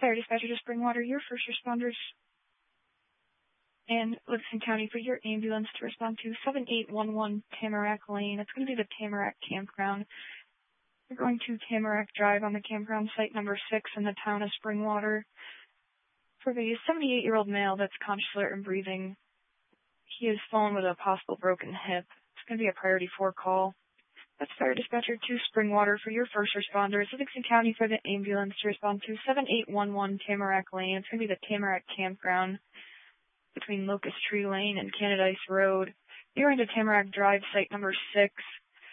Fire dispatcher to Springwater, your first responders and Livingston County for your ambulance to respond to 7811 Tamarack Lane. It's going to be the Tamarack Campground. We're going to Tamarack Drive on the campground site number 6 in the town of Springwater for the 78-year-old male that's conscious, alert, and breathing. He has fallen with a possible broken hip. It's going to be a priority 4 call. That's Fire Dispatcher to Springwater for your first responders. Livingston County for the ambulance to respond to 7811 Tamarack Lane. It's going to be the Tamarack Campground between Locust Tree Lane and Canada Ice Road. You're into Tamarack Drive, site number 6.